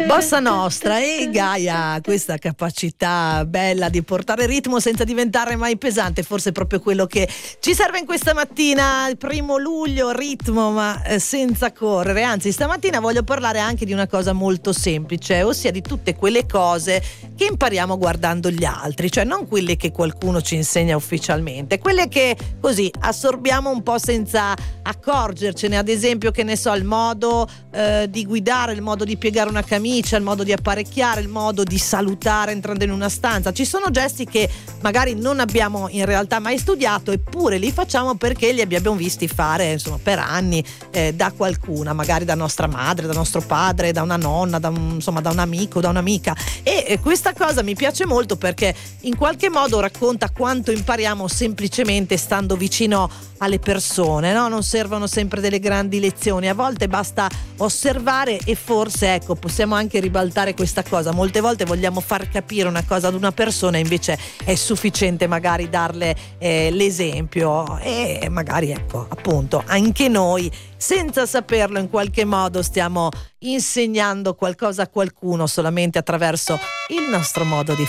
Bossa Nostra e Gaia, questa capacità bella di portare ritmo senza diventare mai pesante, forse è proprio quello che ci serve in questa mattina, il 1 luglio, ritmo ma senza correre. Anzi, stamattina voglio parlare anche di una cosa molto semplice, ossia di tutte quelle cose che impariamo guardando gli altri, cioè non quelle che qualcuno ci insegna ufficialmente, quelle che così assorbiamo un po' senza accorgercene. Ad esempio, che ne so, il modo di guidare, il modo di piegare una camicia, il modo di apparecchiare, il modo di salutare entrando in una stanza. Ci sono gesti che magari non abbiamo in realtà mai studiato, eppure li facciamo perché li abbiamo visti fare insomma per anni da qualcuna, magari da nostra madre, da nostro padre, da una nonna, da un amico, da un'amica. E questa cosa mi piace molto perché in qualche modo racconta quanto impariamo semplicemente stando vicino alle persone, no? Non servono sempre delle grandi lezioni, a volte basta osservare e forse, ecco, possiamo anche ribaltare questa cosa. Molte volte vogliamo far capire una cosa ad una persona, invece è sufficiente magari darle l'esempio e magari, ecco, appunto, anche noi senza saperlo in qualche modo stiamo insegnando qualcosa a qualcuno solamente attraverso il nostro modo di